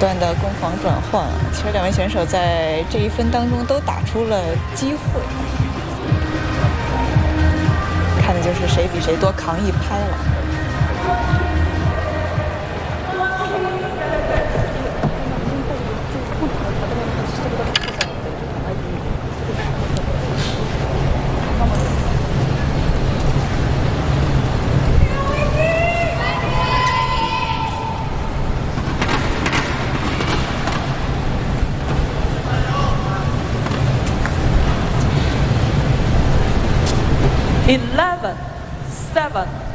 断的攻防转换，其实两位选手在这一分当中都打出了机会，看的就是谁比谁多扛一拍了。 11-7